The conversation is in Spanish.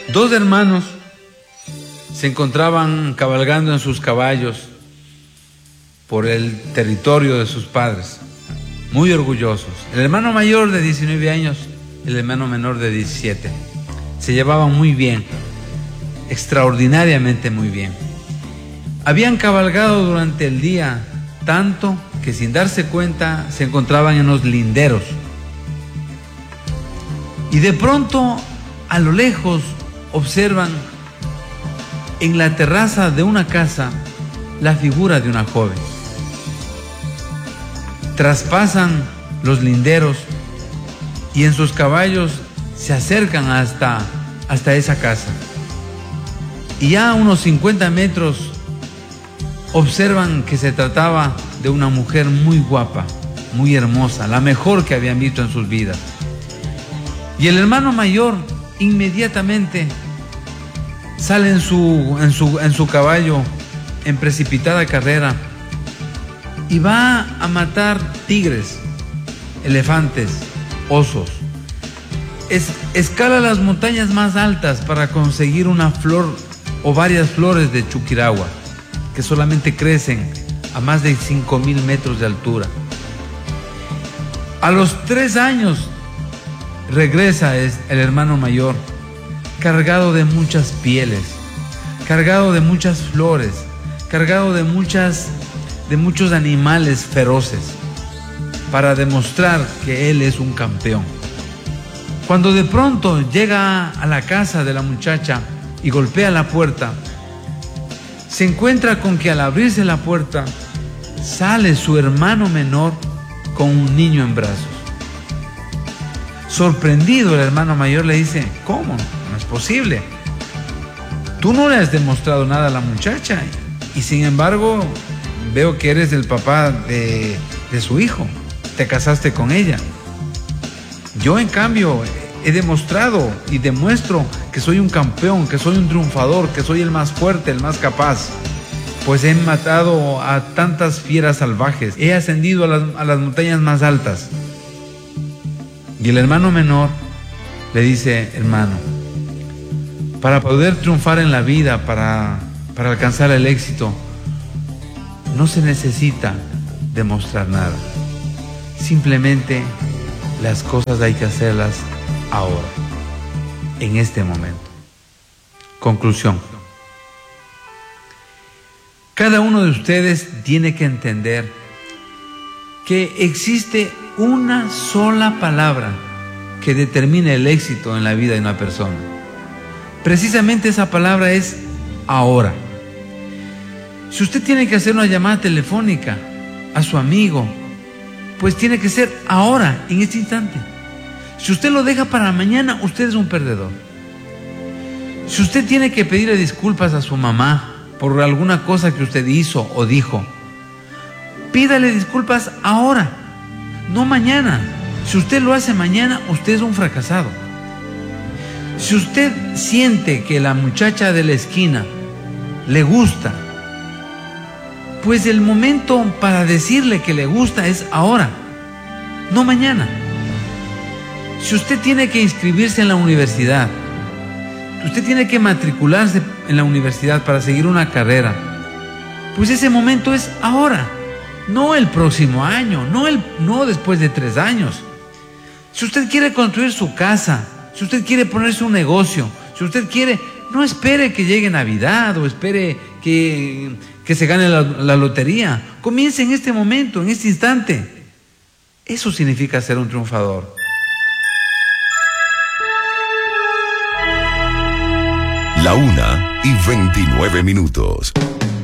Dos hermanos se encontraban cabalgando en sus caballos por el territorio de sus padres, muy orgullosos. El hermano mayor de 19 años, el hermano menor de 17. Se llevaban muy bien, extraordinariamente muy bien. Habían cabalgado durante el día tanto que sin darse cuenta se encontraban en los linderos. Y de pronto, a lo lejos, observan en la terraza de una casa la figura de una joven. Traspasan los linderos y en sus caballos se acercan hasta esa casa. Y ya a unos 50 metros observan que se trataba de una mujer muy guapa, muy hermosa, la mejor que habían visto en sus vidas. Y el hermano mayor inmediatamente sale en su caballo en precipitada carrera y va a matar tigres, elefantes, osos. Escala las montañas más altas para conseguir una flor o varias flores de chuquiragua que solamente crecen a más de 5,000 metros de altura. A los 3 años regresa el hermano mayor cargado de muchas pieles, cargado de muchas flores, cargado de muchos animales feroces para demostrar que él es un campeón. Cuando de pronto llega a la casa de la muchacha y golpea la puerta, se encuentra con que al abrirse la puerta sale su hermano menor con un niño en brazos. Sorprendido, el hermano mayor le dice: ¿cómo? No es posible. Tú no le has demostrado nada a la muchacha y sin embargo veo que eres el papá de su hijo. Te casaste con ella. Yo, en cambio, he demostrado y demuestro que soy un campeón, que soy un triunfador, que soy el más fuerte, el más capaz. Pues he matado a tantas fieras salvajes, he ascendido a las montañas más altas. Y el hermano menor le dice: hermano, para poder triunfar en la vida, para alcanzar el éxito, no se necesita demostrar nada. Simplemente las cosas hay que hacerlas ahora, en este momento. Conclusión. Cada uno de ustedes tiene que entender que existe una sola palabra que determina el éxito en la vida de una persona. Precisamente esa palabra es ahora. Si usted tiene que hacer una llamada telefónica a su amigo, pues tiene que ser ahora, en este instante. Si usted lo deja para mañana, usted es un perdedor. Si usted tiene que pedirle disculpas a su mamá por alguna cosa que usted hizo o dijo, pídale disculpas ahora, no mañana. Si usted lo hace mañana, usted es un fracasado. Si usted siente que la muchacha de la esquina le gusta, pues el momento para decirle que le gusta es ahora, no mañana. Si usted tiene que inscribirse en la universidad, usted tiene que matricularse en la universidad para seguir una carrera, pues ese momento es ahora, no el próximo año, no después de 3 años. Si usted quiere construir su casa, si usted quiere ponerse un negocio, si usted quiere, no espere que llegue Navidad o espere que se gane la lotería. Comience en este momento, en este instante. Eso significa ser un triunfador. La 1:29.